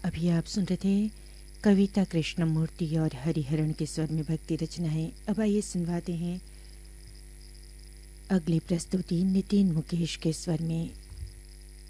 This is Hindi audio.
अभी आप सुन रहे थे कविता कृष्णमूर्ति और हरिहरन के स्वर में भक्ति रचनाएं। अब आइए सुनवाते हैं अगली प्रस्तुति नितिन मुकेश के स्वर में।